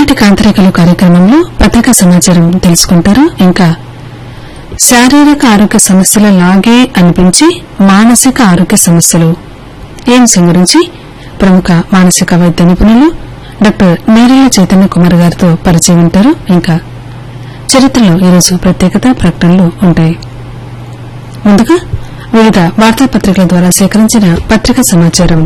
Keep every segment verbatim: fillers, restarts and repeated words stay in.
ఈనాటి కాంతరేఖలు కార్యక్రమంలో పత్రికా సమాచారం తెలుసుకుంటారు. ఇంకా శారీరక ఆరోగ్య సమస్యల లాగే అనిపించి మానసిక ఆరోగ్య సమస్యలు ఈ అంశం గురించి ప్రముఖ మానసిక వైద్య నిపుణులు డాక్టర్ నేరెళ్ల చైతన్య కుమార్ గారితో పరిచయం ఉంటారు. ఇంకా చరిత్రలో ఈరోజు ప్రత్యేకత ప్రకటనలు ఉంటాయి. ముందుగా వివిధ వార్తాపత్రికల ద్వారా సేకరించిన పత్రికా సమాచారం.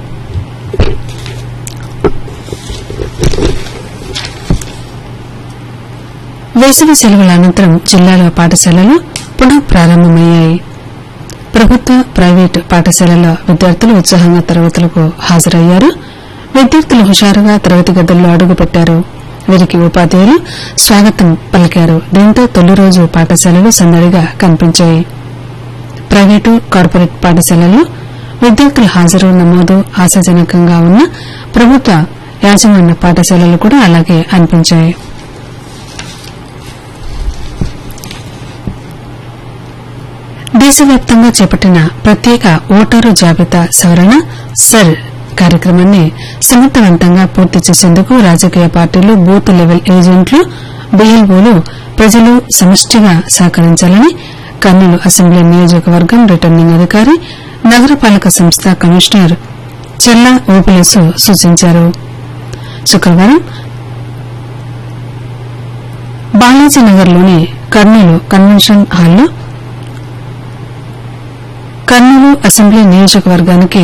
వేసవి సెలవుల అనంతరం జిల్లాలో పాఠశాలలు పునః ప్రారంభమయ్యాయి. ప్రభుత్వ ప్రైవేటు పాఠశాలల విద్యార్థులు ఉత్సాహంగా తరగతులకు హాజరయ్యారు. విద్యార్థులు హుషారుగా తరగతి గదుల్లో అడుగుపెట్టారు. వీరికి ఉపాధ్యాయులు స్వాగతం పలికారు. దీంతో తొలి రోజు పాఠశాలలు సందడిగా కనిపించాయి. ప్రైవేటు కార్పొరేట్ పాఠశాలల్లో విద్యార్థుల హాజరు నమోదు ఆశాజనకంగా ఉన్న ప్రభుత్వ యాజమాన్య పాఠశాలలు కూడా అలాగే అనిపించాయి. దేశవ్యాప్తంగా చేపట్టిన ప్రత్యేక ఓటరు జాబితా సవరణ సర్ కార్యక్రమాన్ని సమర్థవంతంగా పూర్తి చేసేందుకు రాజకీయ పార్టీలు బూత్ లెవెల్ ఏజెంట్లు బీఎల్ఓలు ప్రజలు సమష్టిగా సహకరించాలని కర్నూలు అసెంబ్లీ నియోజకవర్గం రిటర్నింగ్ అధికారి నగరపాలక సంస్థ కమిషనర్ చెల్లా ఓపిలేసు సూచించారు. శుక్రవారం బాలాజీనగర్లోని కర్నూలు కన్వెన్షన్ హాల్లో కర్నూలు అసెంబ్లీ నియోజకవర్గానికి